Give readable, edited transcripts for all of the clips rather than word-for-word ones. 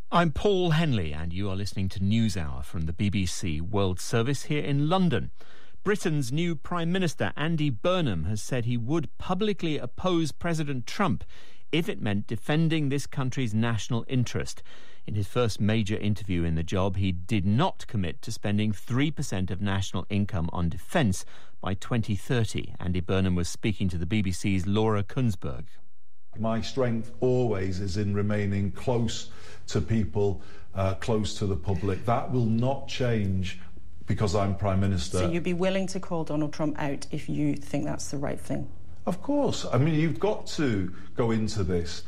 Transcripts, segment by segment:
I'm Paul Henley, and you are listening to NewsHour from the BBC World Service here in London. Britain's new Prime Minister, Andy Burnham, has said he would publicly oppose President Trump if it meant defending this country's national interest. In his first major interview in the job, he did not commit to spending 3% of national income on defence by 2030. Andy Burnham was speaking to the BBC's Laura Kunsberg. My strength always is in remaining close to people, close to the public. That will not change because I'm Prime Minister. So you'd be willing to call Donald Trump out if you think that's the right thing? Of course. I mean, you've got to go into this.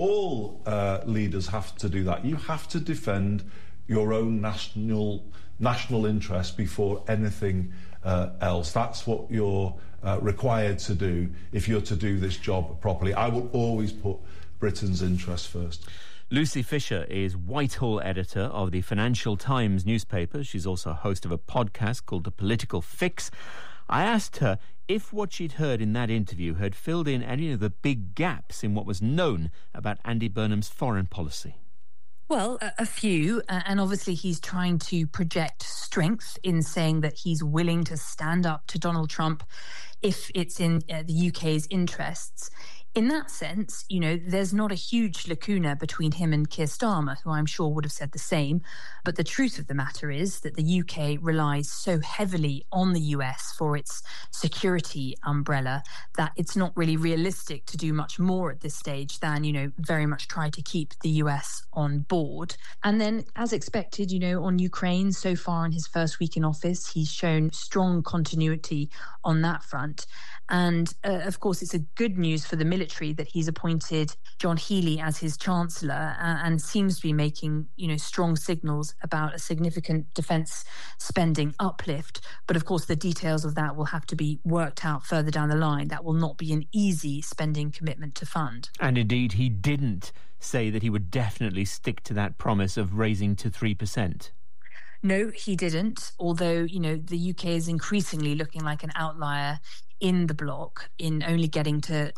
All leaders have to do that. You have to defend your own national interest before anything else. That's what you're required to do if you're to do this job properly. I will always put Britain's interests first. Lucy Fisher is Whitehall editor of the Financial Times newspaper. She's also host of a podcast called The Political Fix. I asked her if what she'd heard in that interview had filled in any of the big gaps in what was known about Andy Burnham's foreign policy. Well, a few, and obviously he's trying to project strength in saying that he's willing to stand up to Donald Trump if it's in the UK's interests. In that sense, you know, there's not a huge lacuna between him and Keir Starmer, who I'm sure would have said the same. But the truth of the matter is that the UK relies so heavily on the US for its security umbrella that it's not really realistic to do much more at this stage than, you know, very much try to keep the US on board. And then, as expected, you know, on Ukraine, so far in his first week in office, he's shown strong continuity on that front. And, of course, it's a good news for the military that he's appointed John Healey as his chancellor and seems to be making, you know, strong signals about a significant defence spending uplift. But, of course, the details of that will have to be worked out further down the line. That will not be an easy spending commitment to fund. And indeed, he didn't say that he would definitely stick to that promise of raising to 3%. No, he didn't, although, you know, the UK is increasingly looking like an outlier in the bloc in only getting to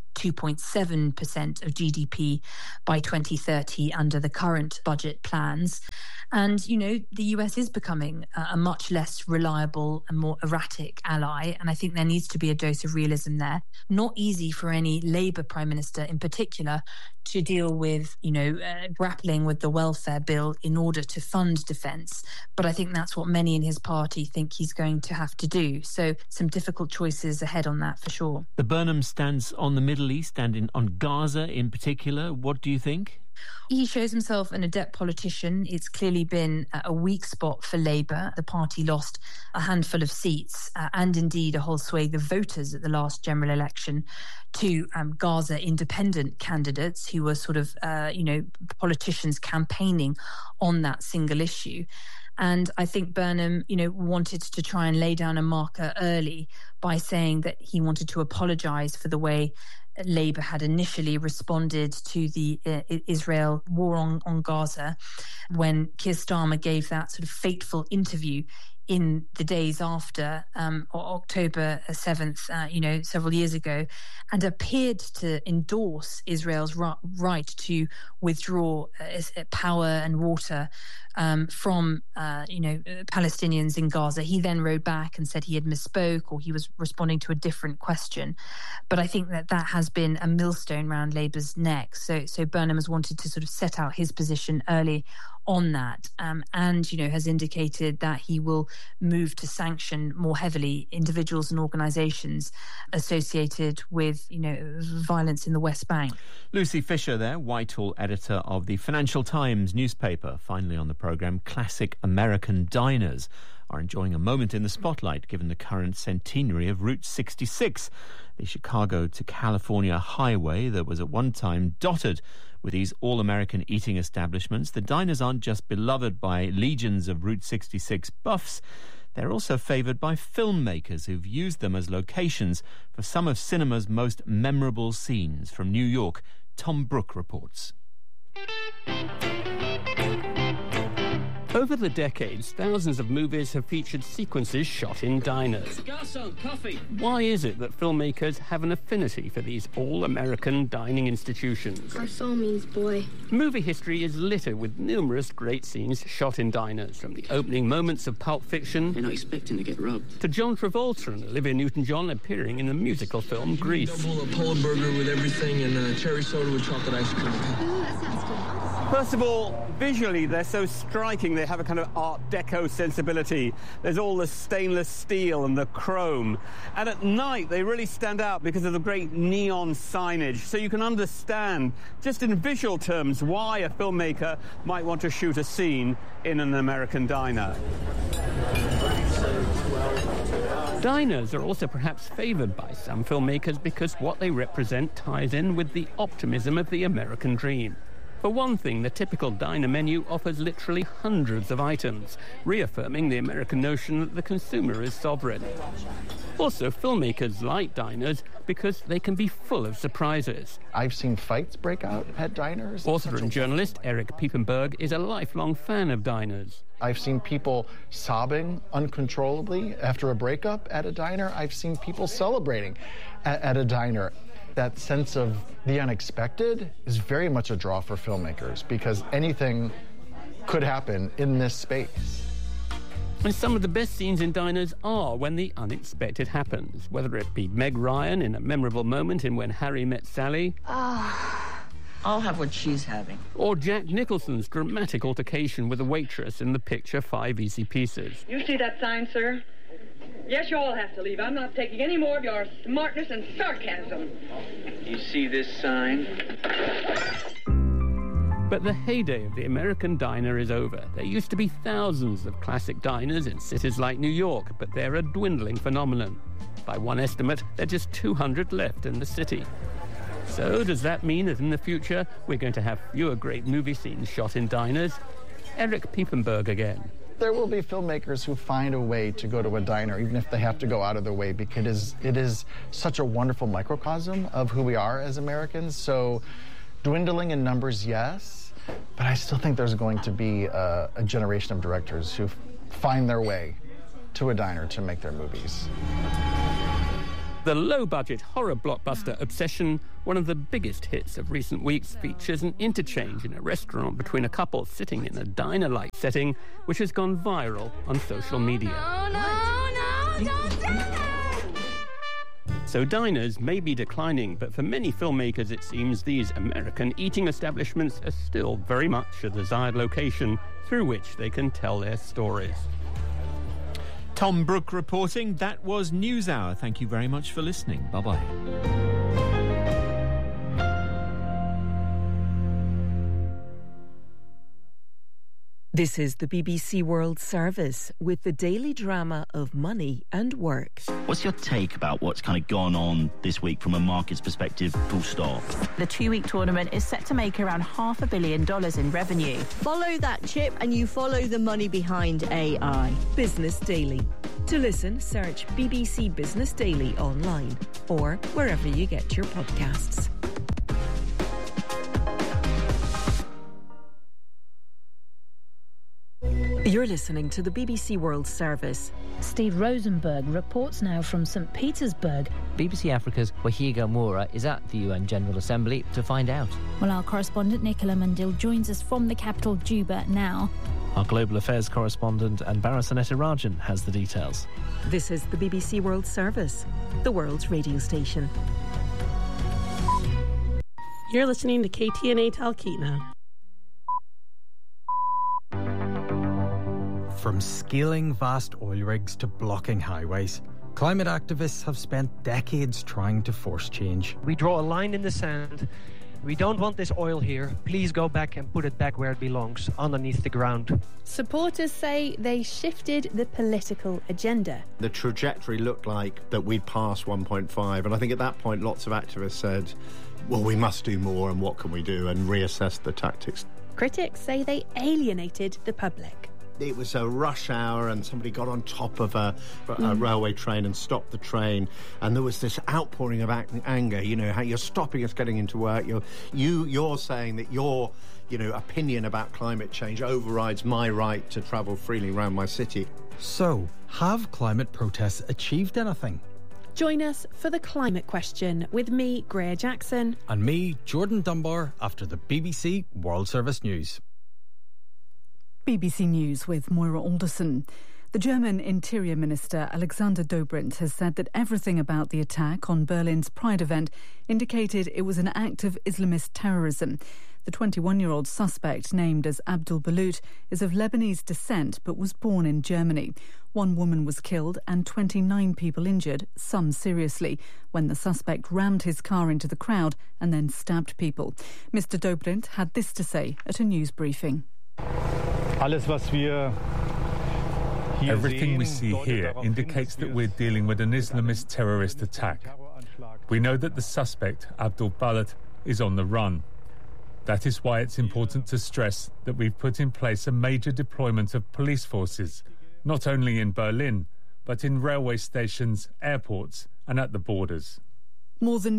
2.7% of GDP by 2030 under the current budget plans. And, you know, the US is becoming a much less reliable and more erratic ally. And I think there needs to be a dose of realism there. Not easy for any Labour Prime Minister in particular to deal with, you know, grappling with the welfare bill in order to fund defence. But I think that's what many in his party think he's going to have to do. So some difficult choices ahead on that for sure. The Burnham stance on the Middle East and on Gaza in particular, what do you think? He shows himself an adept politician. It's clearly been a weak spot for Labour. The party lost a handful of seats and indeed a whole swathe of voters at the last general election to Gaza independent candidates who were sort of, you know, politicians campaigning on that single issue. And I think Burnham, you know, wanted to try and lay down a marker early by saying that he wanted to apologise for the way Labour had initially responded to the Israel war on Gaza when Keir Starmer gave that sort of fateful interview in the days after October 7th, you know, several years ago, and appeared to endorse Israel's right to withdraw power and water from, you know, Palestinians in Gaza. He then rode back and said he had misspoke or he was responding to a different question. But I think that has been a millstone around Labour's neck. So Burnham has wanted to sort of set out his position early on that, and, you know, has indicated that he will move to sanction more heavily individuals and organisations associated with, you know, violence in the West Bank. Lucy Fisher there, Whitehall editor of the Financial Times newspaper. Finally on the programme, classic American diners are enjoying a moment in the spotlight given the current centenary of Route 66, the Chicago to California highway that was at one time dotted with these all-American eating establishments. The diners aren't just beloved by legions of Route 66 buffs, they're also favoured by filmmakers who've used them as locations for some of cinema's most memorable scenes. From New York, Tom Brooke reports. Over the decades, thousands of movies have featured sequences shot in diners. Garçon, coffee. Why is it that filmmakers have an affinity for these all-American dining institutions? Garçon means boy. Movie history is littered with numerous great scenes shot in diners, from the opening moments of Pulp Fiction... They're not expecting to get robbed. ...to John Travolta and Olivia Newton-John appearing in the musical film Grease. Double a polo burger with everything and cherry soda with chocolate ice cream. Ooh, that sounds good. First of all, visually, they're so striking. They have a kind of Art Deco sensibility. There's all the stainless steel and the chrome. And at night, they really stand out because of the great neon signage. So you can understand, just in visual terms, why a filmmaker might want to shoot a scene in an American diner. Diners are also perhaps favoured by some filmmakers because what they represent ties in with the optimism of the American dream. For one thing, the typical diner menu offers literally hundreds of items, reaffirming the American notion that the consumer is sovereign. Also, filmmakers like diners because they can be full of surprises. I've seen fights break out at diners. Author and journalist Eric Piepenburg is a lifelong fan of diners. I've seen people sobbing uncontrollably after a breakup at a diner. I've seen people celebrating at a diner. That sense of the unexpected is very much a draw for filmmakers because anything could happen in this space. And some of the best scenes in diners are when the unexpected happens, whether it be Meg Ryan in a memorable moment in When Harry Met Sally. I'll have what she's having. Or Jack Nicholson's dramatic altercation with a waitress in the picture 5 Easy Pieces. You see that sign, sir? Yes, you all have to leave. I'm not taking any more of your smartness and sarcasm. You see this sign? But the heyday of the American diner is over. There used to be thousands of classic diners in cities like New York, but they're a dwindling phenomenon. By one estimate, there are just 200 left in the city. So does that mean that in the future we're going to have fewer great movie scenes shot in diners? Eric Piepenburg again. There will be filmmakers who find a way to go to a diner, even if they have to go out of their way, because it is such a wonderful microcosm of who we are as Americans. So dwindling in numbers, yes, but I still think there's going to be a generation of directors who find their way to a diner to make their movies. The low-budget horror blockbuster Obsession, one of the biggest hits of recent weeks, features an interchange in a restaurant between a couple sitting in a diner-like setting, which has gone viral on social media. No, don't do that! So diners may be declining, but for many filmmakers, it seems these American eating establishments are still very much a desired location through which they can tell their stories. Tom Brooke reporting. That was NewsHour. Thank you very much for listening. Bye-bye. This is the BBC World Service with the daily drama of money and work. What's your take about what's kind of gone on this week from a market's perspective, full stop? The 2-week tournament is set to make around $500 million in revenue. Follow that chip and you follow the money behind AI. Business Daily. To listen, search BBC Business Daily online or wherever you get your podcasts. You're listening to the BBC World Service. Steve Rosenberg reports now from St. Petersburg. BBC Africa's Wahiga Moura is at the UN General Assembly to find out. Well, our correspondent Nicola Mandil joins us from the capital, Juba, now. Our global affairs correspondent Anbara Sanetta Rajan has the details. This is the BBC World Service, the world's radio station. You're listening to KTNA Talkeetna. From scaling vast oil rigs to blocking highways, climate activists have spent decades trying to force change. We draw a line in the sand. We don't want this oil here. Please go back and put it back where it belongs, underneath the ground. Supporters say they shifted the political agenda. The trajectory looked like that we'd pass 1.5, and I think at that point lots of activists said, well, we must do more, and what can we do, and reassess the tactics. Critics say they alienated the public. It was a rush hour and somebody got on top of a railway train and stopped the train, and there was this outpouring of anger. You know, how you're stopping us getting into work. You're saying that you're opinion about climate change overrides my right to travel freely around my city. So, have climate protests achieved anything? Join us for the climate question with me, Greer Jackson. And me, Jordan Dunbar, after the BBC World Service News. BBC News with Moira Alderson. The German Interior Minister Alexander Dobrindt has said that everything about the attack on Berlin's Pride event indicated it was an act of Islamist terrorism. The 21-year-old suspect, named as Abdul Balut, is of Lebanese descent but was born in Germany. One woman was killed and 29 people injured, some seriously, when the suspect rammed his car into the crowd and then stabbed people. Mr. Dobrindt had this to say at a news briefing. Everything we see here indicates that we're dealing with an Islamist terrorist attack. We know that the suspect, Abdul Balut, is on the run. That is why it's important to stress that we've put in place a major deployment of police forces, not only in Berlin, but in railway stations, airports and at the borders. More than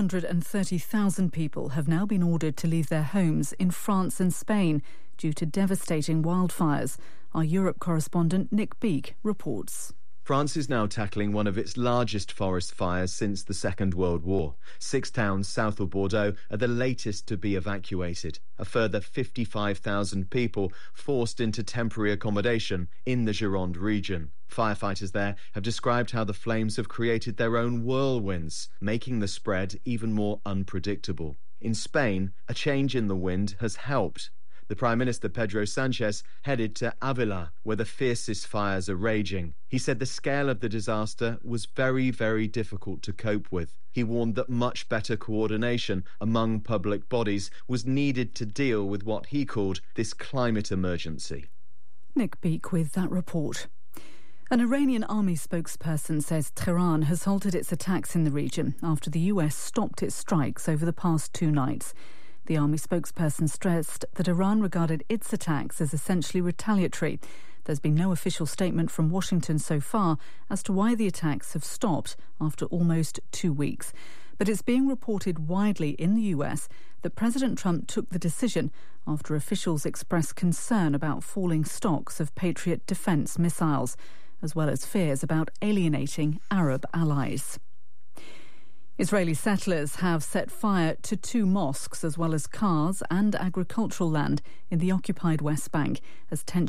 330,000 people have now been ordered to leave their homes in France and Spain due to devastating wildfires. Our Europe correspondent Nick Beake reports. France is now tackling one of its largest forest fires since the Second World War. 6 towns south of Bordeaux are the latest to be evacuated. A further 55,000 people forced into temporary accommodation in the Gironde region. Firefighters there have described how the flames have created their own whirlwinds, making the spread even more unpredictable. In Spain, a change in the wind has helped. The Prime Minister, Pedro Sanchez, headed to Avila, where the fiercest fires are raging. He said the scale of the disaster was very, very difficult to cope with. He warned that much better coordination among public bodies was needed to deal with what he called this climate emergency. Nick Beake with that report. An Iranian army spokesperson says Tehran has halted its attacks in the region after the US stopped its strikes over the past 2 nights. The army spokesperson stressed that Iran regarded its attacks as essentially retaliatory. There's been no official statement from Washington so far as to why the attacks have stopped after almost 2 weeks. But it's being reported widely in the US that President Trump took the decision after officials expressed concern about falling stocks of Patriot defense missiles, as well as fears about alienating Arab allies. Israeli settlers have set fire to 2 mosques as well as cars and agricultural land in the occupied West Bank as tensions